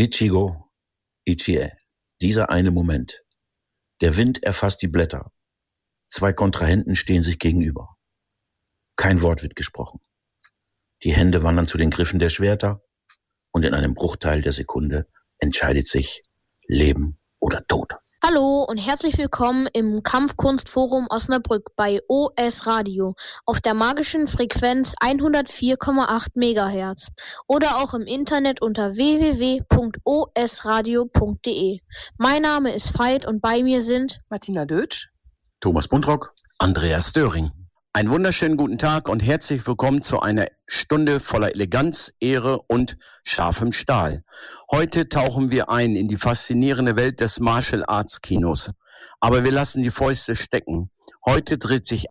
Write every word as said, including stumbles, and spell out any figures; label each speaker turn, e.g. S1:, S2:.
S1: Ichigo, Ichie. Dieser eine Moment. Der Wind erfasst die Blätter. Zwei Kontrahenten stehen sich gegenüber. Kein Wort wird gesprochen. Die Hände wandern zu den Griffen der Schwerter und in einem Bruchteil der Sekunde entscheidet sich Leben oder Tod.
S2: Hallo und herzlich willkommen im Kampfkunstforum Osnabrück bei O S Radio auf der magischen Frequenz hundertvier Komma acht Megahertz oder auch im Internet unter w w w punkt o s radio punkt d e. Mein Name ist Veit und bei mir sind
S3: Martina Dötsch,
S4: Thomas Buntrock,
S5: Andreas Döring. Einen wunderschönen guten Tag und herzlich willkommen zu einer Stunde voller Eleganz, Ehre und scharfem Stahl. Heute tauchen wir ein in die faszinierende Welt des Martial Arts Kinos. Aber wir lassen die Fäuste stecken. Heute dreht sich